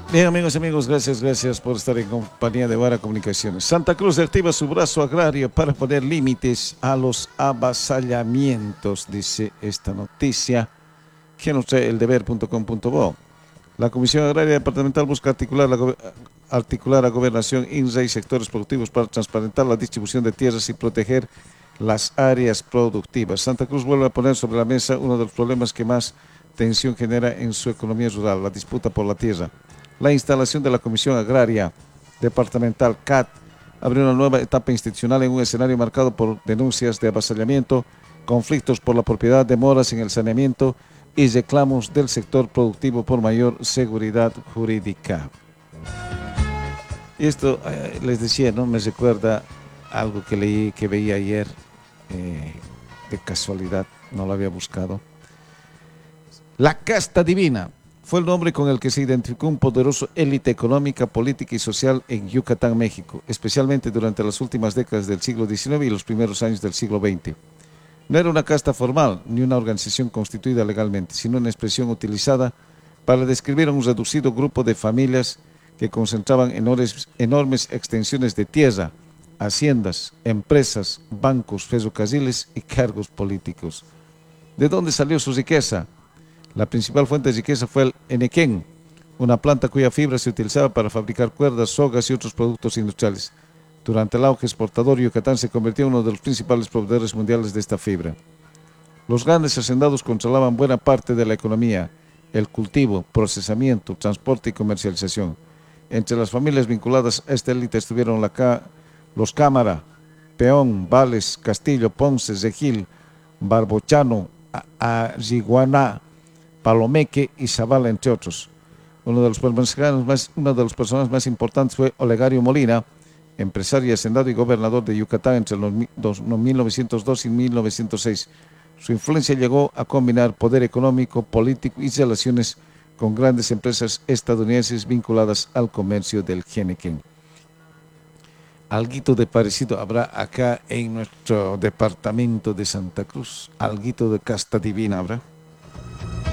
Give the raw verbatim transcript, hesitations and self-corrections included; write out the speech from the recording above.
Bien, amigos y amigos, gracias, gracias por estar en compañía de Vara Comunicaciones. Santa Cruz activa su brazo agrario para poner límites a los avasallamientos, dice esta noticia que nos trae el deber punto com punto bo. La Comisión Agraria Departamental busca articular, la, articular a Gobernación, INRA y sectores productivos para transparentar la distribución de tierras y proteger las áreas productivas. Santa Cruz vuelve a poner sobre la mesa uno de los problemas que más tensión genera en su economía rural, la disputa por la tierra. La instalación de la Comisión Agraria Departamental C A D abrió una nueva etapa institucional en un escenario marcado por denuncias de avasallamiento, conflictos por la propiedad, demoras en el saneamiento y reclamos del sector productivo por mayor seguridad jurídica. Y esto, eh, les decía, ¿no? Me recuerda algo que leí, que veía ayer, eh, de casualidad, no lo había buscado. La casta divina fue el nombre con el que se identificó un poderoso élite económica, política y social en Yucatán, México, especialmente durante las últimas décadas del siglo diecinueve y los primeros años del siglo veinte. No era una casta formal ni una organización constituida legalmente, sino una expresión utilizada para describir a un reducido grupo de familias que concentraban enormes, enormes extensiones de tierra, haciendas, empresas, bancos, ferrocarriles y cargos políticos. ¿De dónde salió su riqueza? La principal fuente de riqueza fue el enequén, una planta cuya fibra se utilizaba para fabricar cuerdas, sogas y otros productos industriales. Durante el auge exportador, Yucatán se convirtió en uno de los principales proveedores mundiales de esta fibra. Los grandes hacendados controlaban buena parte de la economía, el cultivo, procesamiento, transporte y comercialización. Entre las familias vinculadas a esta élite estuvieron la ca los Cámara, Peón, Vales, Castillo, Ponce, Regil, Barbochano, Ariguaná, Palomeque y Zavala, entre otros. Uno de los personajes más, uno de los personajes más importantes fue Olegario Molina, empresario, hacendado y gobernador de Yucatán entre los mil novecientos dos y mil novecientos seis. Su influencia llegó a combinar poder económico, político y relaciones con grandes empresas estadounidenses vinculadas al comercio del Jenequén. Alguito de parecido habrá acá en nuestro departamento de Santa Cruz. Alguito de casta divina habrá.